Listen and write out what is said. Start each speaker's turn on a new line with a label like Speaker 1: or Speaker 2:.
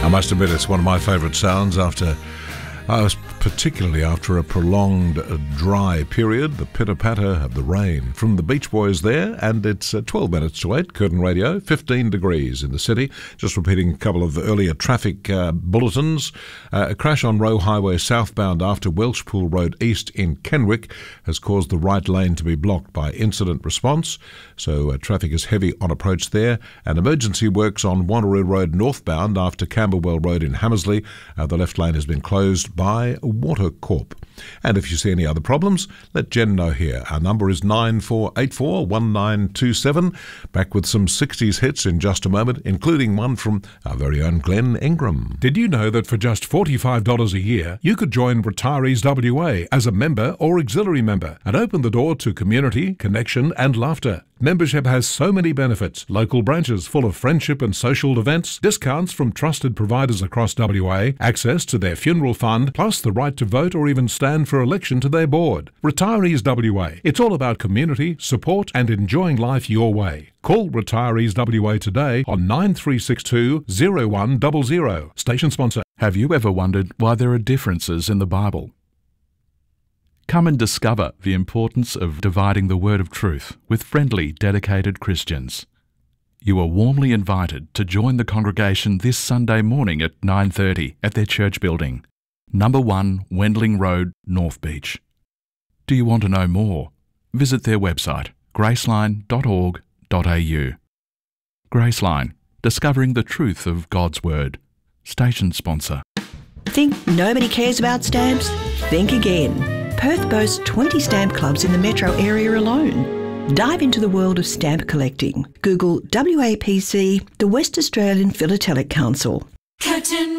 Speaker 1: must admit it's one of my favourite sounds particularly after a prolonged dry period, the pitter-patter of the rain. From the Beach Boys there, and it's 12 minutes to 8, Curtin Radio, 15 degrees in the city. Just repeating a couple of earlier traffic bulletins. A crash on Roe Highway southbound after Welshpool Road East in Kenwick has caused the right lane to be blocked by incident response, so traffic is heavy on approach there. And emergency works on Wanneroo Road northbound after Camberwell Road in Hammersley. The left lane has been closed by Water Corp. And if you see any other problems, let Jen know here. Our number is 9484 1927. Back with some 60s hits in just a moment, including one from our very own Glenn Ingram.
Speaker 2: Did you know that for just $45 a year, you could join Retirees WA as a member or auxiliary member and open the door to community, connection and laughter? Membership has so many benefits. Local branches full of friendship and social events, discounts from trusted providers across WA, access to their funeral fund, plus the right to vote or even stand for election to their board. Retirees WA. It's all about community, support and enjoying life your way. Call Retirees WA today on 9362 0100. Station sponsor.
Speaker 3: Have you ever wondered why there are differences in the Bible? Come and discover the importance of dividing the word of truth with friendly, dedicated Christians. You are warmly invited to join the congregation this Sunday morning at 9:30 at their church building, number 1 Wendling Road, North Beach. Do you want to know more? Visit their website, graceline.org.au. Graceline, discovering the truth of God's Word. Station sponsor.
Speaker 4: Think nobody cares about stamps? Think again. Perth boasts 20 stamp clubs in the metro area alone. Dive into the world of stamp collecting. Google WAPC, the West Australian Philatelic Council.
Speaker 5: Curtin